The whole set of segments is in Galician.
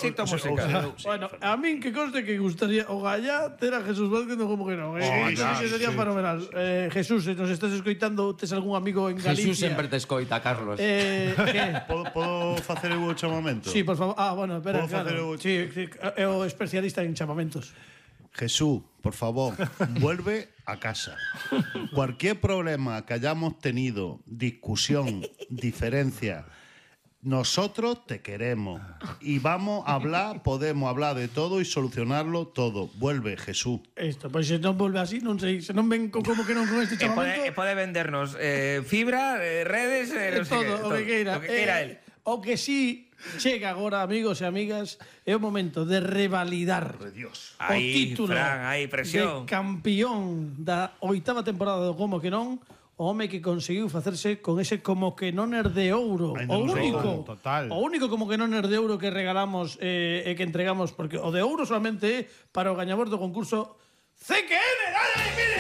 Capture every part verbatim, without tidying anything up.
éxito musical. Bueno, a min que conste que gustaría o gallá ter a Jesús Vázquez no como que non. Eh, Eso sí que sería fenomenal. Eh, Jesús, se nos estás escoitando, tes algún amigo en Galicia? Jesús sempre te escoita, Carlos. Eh, que? Podo, podo facer eu o chamamento? Sí, por favor. Ah, bueno, espera, Podo facer claro. eu- Sí, sí, é o especialista en chamamentos. Jesús, por favor, vuelve a casa. Cualquier problema que hayamos tenido, discusión, diferencia, nosotros te queremos y vamos a hablar, podemos hablar de todo y solucionarlo todo. Vuelve, Jesús. Isto, pois se non volve así, non sei, se non ven co- como que non con este E pode, chamamento. e pode vendernos eh, fibra, eh, redes, eh, É non sei todo, que, o que queira. O que queira Eh, él. O que sí chega agora, amigos e amigas, é o momento de revalidar Dios. o Aí, título Fran, aí, presión. de campeón da oitava temporada do Como que non, o home que conseguiu facerse con ese Como que non er de ouro. Ainda O non sei único, como, total. o único Como que non er de ouro que regalamos eh, e que entregamos, porque o de ouro solamente é para o gañador do concurso C Q M. Dale, mire!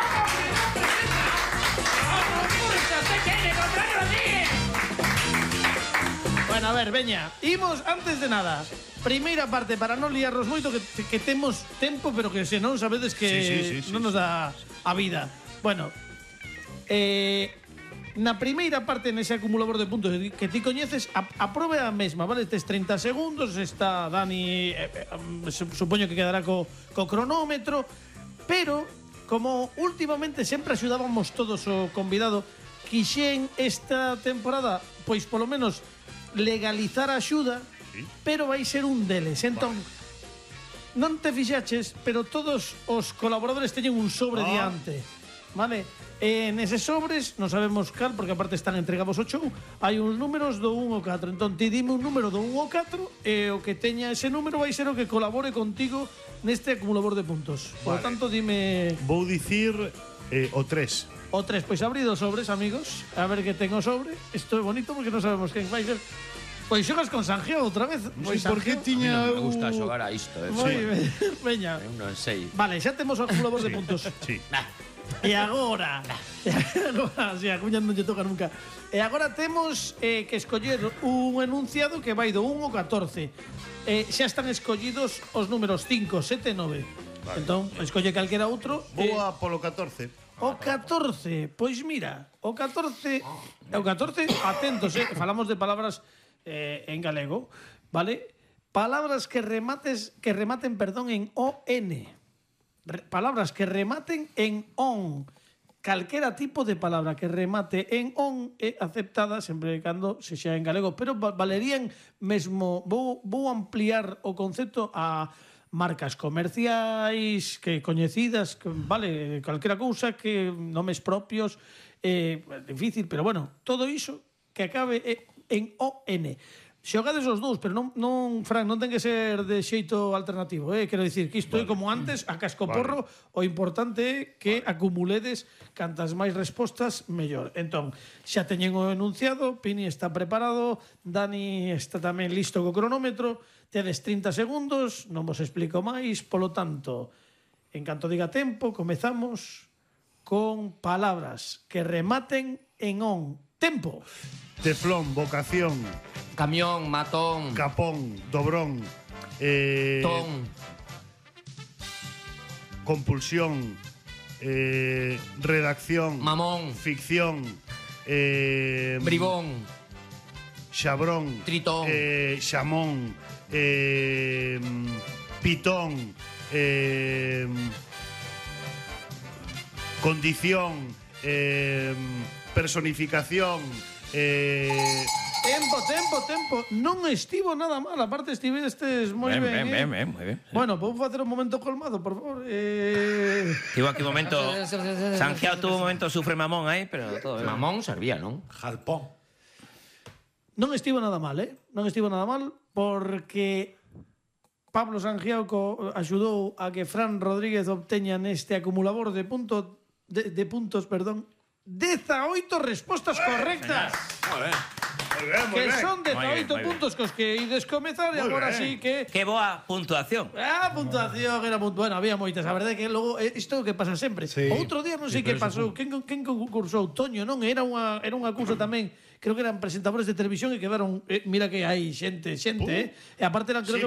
Bueno, a ver, veña, imos antes de nada. Primeira parte, para non liarnos moito, que, que temos tempo, pero que se non sabedes que Sí, sí, sí, sí, non nos sí. dá a vida. Bueno, eh, na primeira parte, nese acumulador de puntos que ti coñeces, a, a prova é a mesma, vale? Tes treinta segundos, está Dani, eh, eh, supoño que quedará co, co cronómetro, pero como últimamente sempre axudábamos todos o convidado, quixen esta temporada, pois polo menos legalizar a axuda, sí, pero vai ser un deles. Entón, vale, non te fixaches, pero todos os colaboradores teñen un sobre Ah. diante, vale? E neses sobres, non sabemos cal, porque aparte están entregados o show, hai uns números do un ao catro. Entón, ti dime un número do un ao catro e o que teña ese número vai ser o que colabore contigo neste acumulador de puntos. Por Vale. tanto, dime Vou dicir eh, o tres. o tres. Pois abrido os sobres, amigos. A ver que ten o sobre. Isto é bonito porque non sabemos quen vai ser. Pois xogas con Sanjeo outra vez. Pois Por que Sanjeo- tiña A mí non me gusta eu- xogar a isto, eh. Moi ben, veña. Eu non sei. Vale, xa temos o acumulador de puntos. Sí. E agora, e agora, si, a cuña non lle toca nunca. E agora temos eh, que escoller un enunciado que vai do un ao catorce. Eh, xa están escollidos os números cinco, sete e nove. Vale. Entón, escolle calquera outro. Vou eh, a polo catorce. O catorce, pois mira, o catorce, o catorce, atentos, eh, falamos de palabras eh, en galego, vale? Palabras que remates, que rematen, perdón, en O N. Re, palabras que rematen en on. Calquera tipo de palabra que remate en on é aceptada sempre e cando se xa en galego, pero va- valerían mesmo, vou, vou ampliar o concepto a marcas comerciais que coñecidas, que, vale, calquera cousa, que nomes propios, eh, difícil, pero bueno, todo iso que acabe eh, en O N. Xogades os dous, pero non, non, Fran, non ten que ser de xeito alternativo, eh? Quero dicir que isto vale. É como antes, a cascoporro, vale. O importante é que vale. Acumuledes cantas máis respostas, mellor. Entón, xa teñen o enunciado, Pini está preparado, Dani está tamén listo co cronómetro, tedes trinta segundos, non vos explico máis, polo tanto, en canto diga tempo, comezamos con palabras que rematen en on. Tempo. Teflón, vocación, Camión, matón, capón, dobrón, eh, ton, compulsión, eh, redacción, mamón, ficción, eh, bribón, xabrón, Tritón. eh, xamón, eh, pitón, eh, condición, eh, personificación, eh, Tempo, tempo, tempo. Non estivo nada mal. Aparte estivestes moi Ben, ben, ben, eh? ben, ben, moi ben. Bueno, vou facer un momento colmado, por favor. Eh... Tivo aquí un momento... Sanjeao tuvo un momento sufre mamón aí, pero todo ben. mamón servía, non? Jalpón. Non estivo nada mal, eh? Non estivo nada mal porque Pablo Sangiauco axudou a que Fran Rodríguez obteña neste acumulador de punto de, de puntos, perdón, dezaoito respostas correctas. Moi ben. Moi ben, moi Que ben. son dezaoito Moi ben, moi ben. puntos cos que ides comezar e Moi agora ben. sí que Que boa puntuación. Ah, puntuación era muito bueno, había moitas. A verdade é que logo eh, isto é o que pasa sempre. Sí. Outro día non sei Sí, que pero pasou, eso quen quen concursou, Toño, non, era unha era unha cousa tamén. Creo que eran presentadores de televisión e quedaron, eh, mira que hai xente, xente, eh. E aparte eran creo Sí,